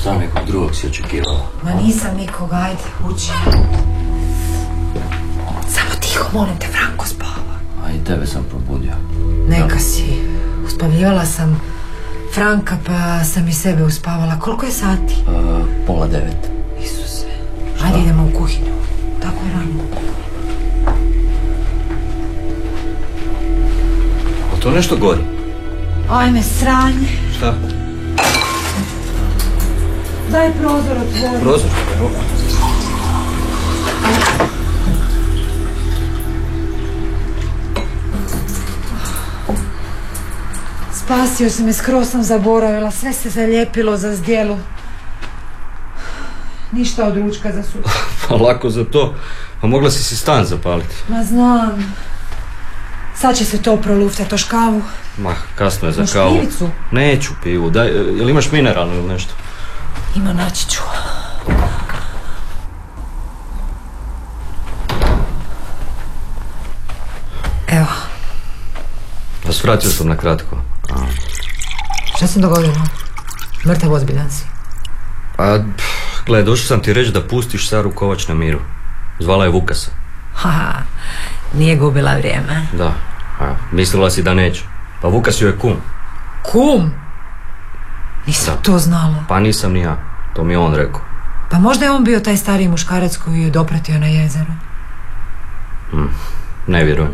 Šta, nekog drugog si očekivala? Ma nisam nikoga, ajde, uči. Samo tiho, molim te, Franko spava. A i tebe sam probudio. Neka si. Uspavljivala sam Franka, pa sam i sebe uspavala. Koliko je sati? 8:30. Isuse. Ajde, idemo u kuhinju. Tako je rano. A to nešto gori? Ajme, sranje. Šta? Daj prozor otvori. Prozor? Evo. Spasio si me, skroz sam zaboravila. Sve se zalijepilo za zdjelu. Ništa od ručka za sutra. Pa lako za to. A mogla si stan zapaliti. Ma znam. Sad će se to proluftati, toš kavu. Ma, kasno je za Imaš kavu. pivicu? Neću pivu. Daj, jel imaš mineralnu ili nešto? Ima, naći ću. Evo. A svratio sam na kratko. Šta se dogodilo? Mrtav ozbiljan si. A, gle, došao sam ti reći da pustiš Saru Kovač na miru. Zvala je Vukasa. Haha, nije gubila vrijeme. Da, a mislila si da neće. Pa Vukas joj je kum. Kum? Nisam to znala. Pa nisam ni ja, to mi je on rekao. Pa možda je on bio taj stariji muškarac koji je dopratio na jezero. Ne vjerujem.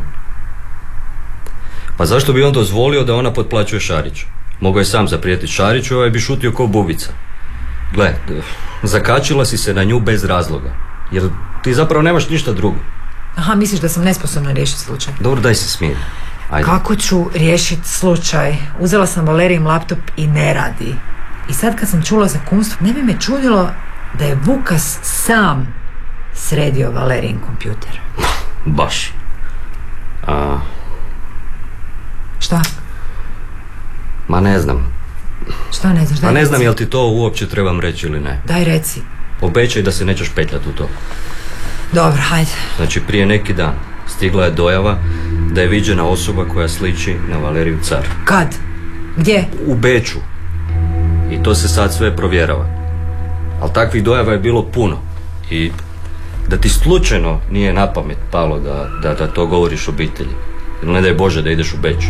Pa zašto bi on dozvolio da ona potplaćuje Šariću? Mogao je sam zaprijetiti Šariću, ovaj bi šutio ko bubica. Gle, zakačila si se na nju bez razloga. Jer ti zapravo nemaš ništa drugo. Aha, misliš da sam nesposobna riješiti slučaj? Dobro, daj se smiri. Ajde. Kako ću riješiti slučaj? Uzela sam Valerijin laptop i ne radi. I sad kad sam čula za kumstvo, ne bi me čudilo da je Vukas sam sredio Valerijin kompjuter. Baš. Šta? Ma ne znam. Šta ne znaš? Pa ne znam jel ti to uopće trebam reći ili ne. Daj reci. Obećaj da se nećeš petljati u to. Dobro, hajde. Znači prije neki dan stigla je dojava da je viđena osoba koja sliči na Valeriju Car. Kad? Gdje? U Beču. I to se sad sve provjerava. Ali takvih dojava je bilo puno. I da ti slučajno nije na pamet palo da to govoriš obitelji. Ili ne daj Bože da ideš u Beč.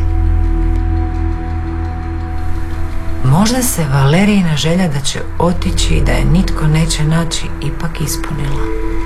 Možda se Valerijina želja da će otići i da je nitko neće naći ipak ispunila.